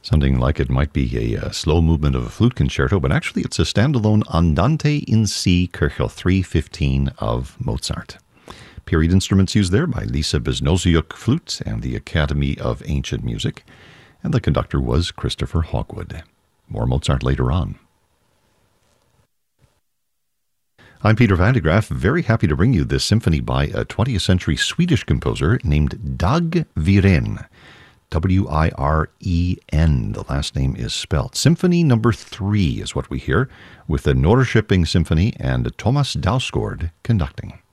Sounding like it might be a slow movement of a flute concerto, but actually it's a standalone Andante in C, Köchel 315 of Mozart. Period instruments used there by Lisa Beznoziuk flute and the Academy of Ancient Music, and the conductor was Christopher Hogwood. More Mozart later on. I'm Peter van de Graaff, very happy to bring you this symphony by a 20th century Swedish composer named Dag Wiren. W-I-R-E-N, the last name is spelled. Symphony number 3 is what we hear, with the Norrköping Symphony and Thomas Dausgaard conducting.